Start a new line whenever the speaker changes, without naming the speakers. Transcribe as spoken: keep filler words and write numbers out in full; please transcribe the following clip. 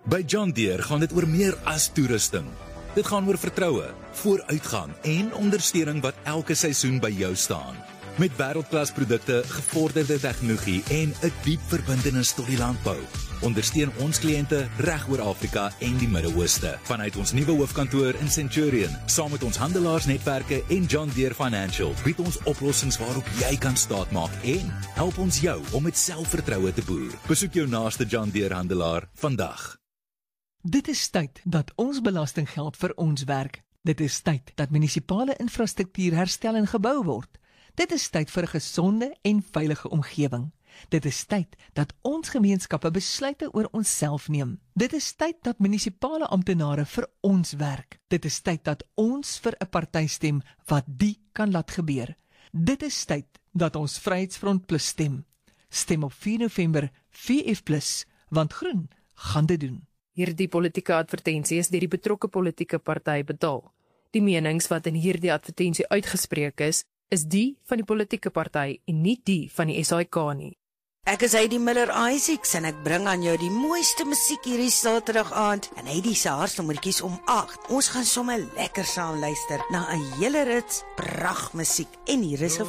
By John Deere gaan dit oor meer as toerusting. Dit gaan oor vertroue, vooruitgang en ondersteuning wat elke seisoen by jou staan. Met wêreldklas produkte, gevorderde tegnologie en 'n diep verbintenis tot die landbou. Ondersteun ons kliënte reg oor Afrika en die Midde-Ooste. Vanuit ons nuwe hoofkantoor in Centurion, saam met ons handelaarsnetwerke en John Deere Financial, bied ons oplossings waarop jy kan staatmaak en help ons jou om met selfvertroue te boer. Besoek jou naaste John Deere handelaar vandag.
Dit is tyd dat ons belastinggeld vir ons werk. Dit is tyd dat munisipale infrastruktuur herstel en gebou word. Dit is tyd vir 'n gesonde en veilige omgewing. Dit is tyd dat ons gemeenskappe besluite oor onsself neem. Dit is tyd dat munisipale amptenare vir ons werk. Dit is tyd dat ons vir 'n party stem wat die kan laat gebeur. Dit is tyd dat ons Vryheidsfront Plus stem. Stem op vier November V F plus, want groen gaan dit doen.
Hierdie politieke advertensie is deur die betrokke politieke party betaal. Die menings wat in hierdie advertensie uitgespreek is, is die van die politieke party en nie die van die S A I K nie.
Ek is Heidi Miller Isaacs en ek bring aan jou die mooiste musiek hierdie Saterdag aand en Heidi se haarsnommertjies om agt. Ons gaan sommer lekker saam luister na 'n hele rits pragtmusiek en hier is 'n